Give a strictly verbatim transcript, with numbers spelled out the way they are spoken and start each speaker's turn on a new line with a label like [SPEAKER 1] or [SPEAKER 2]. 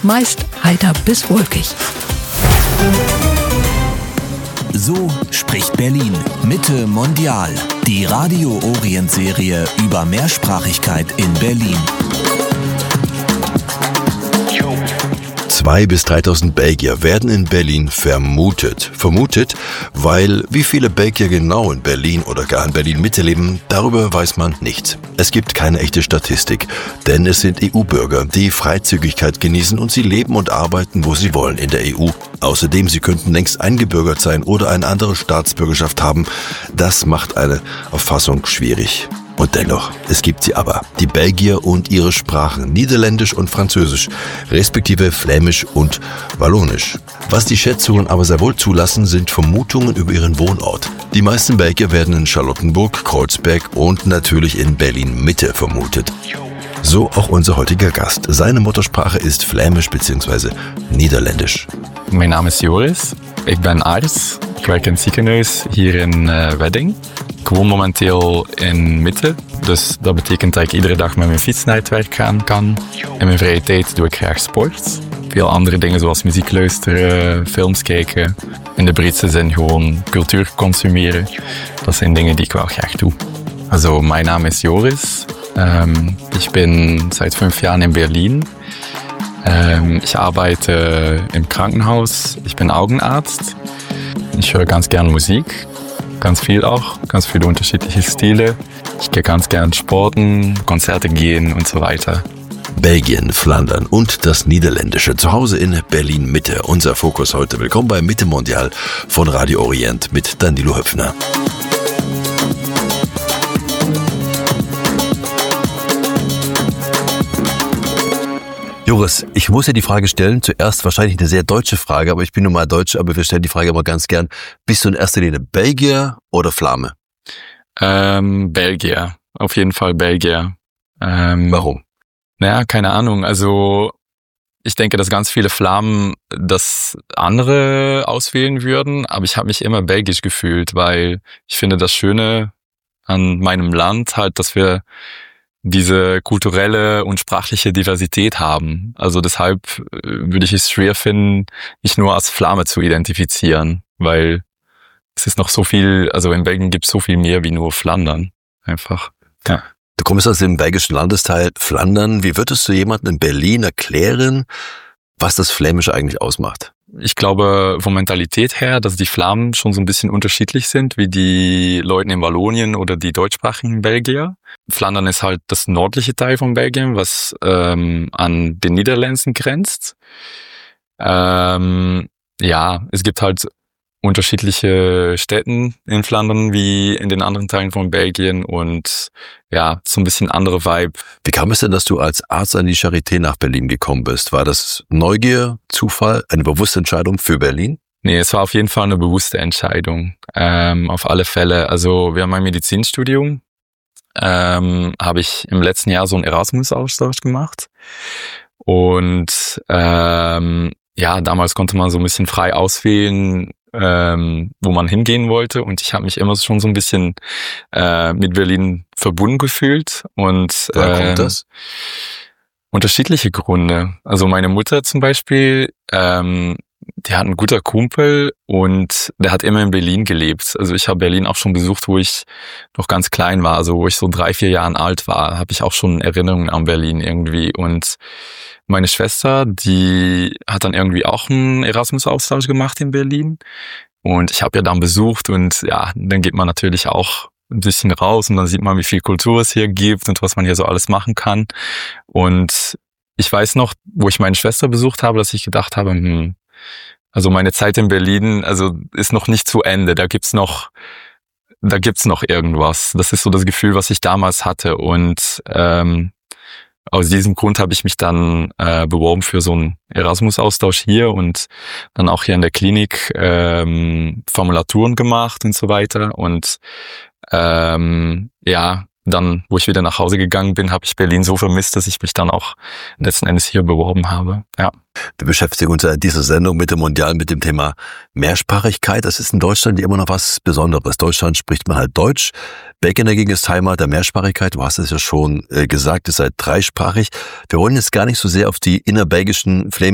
[SPEAKER 1] meist heiter bis wolkig.
[SPEAKER 2] So spricht Berlin. Mitte Mondial. Die Radio Orient-Serie über Mehrsprachigkeit in Berlin.
[SPEAKER 3] Zweitausend bis dreitausend Belgier werden in Berlin vermutet. Vermutet, weil wie viele Belgier genau in Berlin oder gar in Berlin-Mitte leben, darüber weiß man nichts. Es gibt keine echte Statistik, denn es sind E U-Bürger, die Freizügigkeit genießen und sie leben und arbeiten, wo sie wollen in der E U. Außerdem, sie könnten längst eingebürgert sein oder eine andere Staatsbürgerschaft haben. Das macht eine Erfassung schwierig. Und dennoch, es gibt sie aber, die Belgier und ihre Sprachen, Niederländisch und Französisch, respektive Flämisch und Wallonisch. Was die Schätzungen aber sehr wohl zulassen, sind Vermutungen über ihren Wohnort. Die meisten Belgier werden in Charlottenburg, Kreuzberg und natürlich in Berlin-Mitte vermutet. So auch unser heutiger Gast. Seine Muttersprache ist Flämisch bzw. Niederländisch.
[SPEAKER 4] Mijn naam is Joris. Ik ben arts. Ik werk in het ziekenhuis hier in uh, Wedding. Ik woon momenteel in Mitte, dus dat betekent dat ik iedere dag met mijn fiets naar het werk gaan kan. In mijn vrije tijd doe ik graag sport. Veel andere dingen zoals muziek luisteren, films kijken. In de breedste zin gewoon cultuur consumeren. Dat zijn dingen die ik wel graag doe. Also, mein Name ist Joris. Ähm, ich bin seit fünf Jahren in Berlin. Ähm, ich arbeite im Krankenhaus. Ich bin Augenarzt. Ich höre ganz gern Musik. Ganz viel auch, ganz viele unterschiedliche Stile. Ich gehe ganz gern sporten, Konzerte gehen und so weiter.
[SPEAKER 3] Belgien, Flandern und das Niederländische. Zu Hause in Berlin-Mitte. Unser Fokus heute. Willkommen bei Mitte Mondial von Radio Orient mit Danilo Höpfner. Joris, ich muss dir die Frage stellen, zuerst wahrscheinlich eine sehr deutsche Frage, aber ich bin nun mal Deutsch, aber wir stellen die Frage immer ganz gern. Bist du in erster Linie Belgier oder Flame?
[SPEAKER 4] Ähm, Belgier, auf jeden Fall Belgier. Ähm,
[SPEAKER 3] Warum?
[SPEAKER 4] Naja, keine Ahnung, also ich denke, dass ganz viele Flamen das andere auswählen würden, aber ich habe mich immer belgisch gefühlt, weil ich finde das Schöne an meinem Land halt, dass wir diese kulturelle und sprachliche Diversität haben. Also deshalb würde ich es schwer finden, mich nur als Flame zu identifizieren, weil es ist noch so viel, also in Belgien gibt es so viel mehr wie nur Flandern. Einfach, ja.
[SPEAKER 3] Du kommst aus dem belgischen Landesteil Flandern. Wie würdest du jemandem in Berlin erklären, was das Flämische eigentlich ausmacht?
[SPEAKER 4] Ich glaube von Mentalität her, dass die Flamen schon so ein bisschen unterschiedlich sind, wie die Leute in Wallonien oder die deutschsprachigen Belgier. Flandern ist halt das nördliche Teil von Belgien, was ähm, an den Niederlanden grenzt. Ähm, ja, es gibt halt unterschiedliche Städte in Flandern wie in den anderen Teilen von Belgien und ja, so ein bisschen andere Vibe.
[SPEAKER 3] Wie kam es denn, dass du als Arzt an die Charité nach Berlin gekommen bist? War das Neugier, Zufall, eine bewusste Entscheidung für Berlin?
[SPEAKER 4] Nee, es war auf jeden Fall eine bewusste Entscheidung. Ähm, auf alle Fälle. Also wir haben mein Medizinstudium, ähm, habe ich im letzten Jahr so einen Erasmus-Austausch gemacht und ähm, ja, damals konnte man so ein bisschen frei auswählen, ähm, wo man hingehen wollte und ich habe mich immer schon so ein bisschen äh, mit Berlin verbunden gefühlt und
[SPEAKER 3] Woher
[SPEAKER 4] äh,
[SPEAKER 3] kommt das?
[SPEAKER 4] Unterschiedliche Gründe. Also meine Mutter zum Beispiel, ähm, die hat einen guter Kumpel und der hat immer in Berlin gelebt. Also ich habe Berlin auch schon besucht, wo ich noch ganz klein war, also wo ich so drei, vier Jahren alt war, habe ich auch schon Erinnerungen an Berlin irgendwie. Und meine Schwester, die hat dann irgendwie auch einen Erasmus-Austausch gemacht in Berlin und ich habe ja dann besucht und ja, dann geht man natürlich auch ein bisschen raus und dann sieht man, wie viel Kultur es hier gibt und was man hier so alles machen kann. Und ich weiß noch, wo ich meine Schwester besucht habe, dass ich gedacht habe, hm, also meine Zeit in Berlin, also ist noch nicht zu Ende. Da gibt's noch, da gibt's noch irgendwas. Das ist so das Gefühl, was ich damals hatte. Und ähm, aus diesem Grund habe ich mich dann äh, beworben für so einen Erasmus-Austausch hier und dann auch hier in der Klinik ähm, Formulaturen gemacht und so weiter. Und ähm, ja, dann, wo ich wieder nach Hause gegangen bin, habe ich Berlin so vermisst, dass ich mich dann auch letzten Endes hier beworben habe. Ja.
[SPEAKER 3] Wir beschäftigen uns in dieser Sendung Mitte Mondial mit dem Thema Mehrsprachigkeit. Das ist in Deutschland immer noch was Besonderes. Deutschland spricht man halt Deutsch. Belgien dagegen ist Heimat der Mehrsprachigkeit. Du hast es ja schon äh, gesagt, ihr seid dreisprachig. Wir wollen jetzt gar nicht so sehr auf die innerbelgischen,